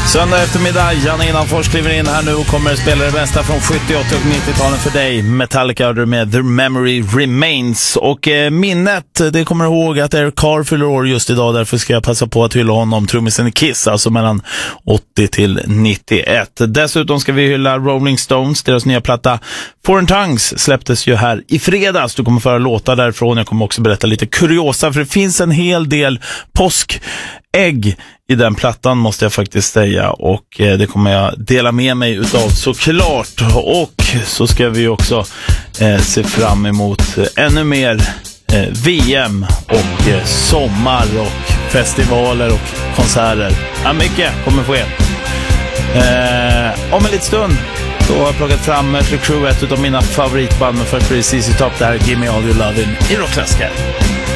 Söndag eftermiddag, Janne Innanfors kliver in här nu och kommer att spela det bästa från 70-, 80- och 90-talen för dig. Metallica med The Memory Remains. Och minnet, det kommer ihåg att Eric Carr fyller år just idag. Därför ska jag passa på att hylla honom, trummisen i Kiss, alltså mellan 80 till 91. Dessutom ska vi hylla Rolling Stones, deras nya platta Foreign Tongues släpptes ju här i fredags. Du kommer föra låtar därifrån. Jag kommer också berätta lite kuriosa, för det finns en hel del påskägg i den plattan, måste jag faktiskt säga, och det kommer jag dela med mig utav såklart. Och så ska vi också se fram emot ännu mer VM och sommar och festivaler och konserter. Ja, mycket kommer ske. Om en liten stund då har jag plockat fram Mötley Crüe, ett av mina favoritband, med först ZZ Top, där Give Me All Your Lovin' i rockklassiker.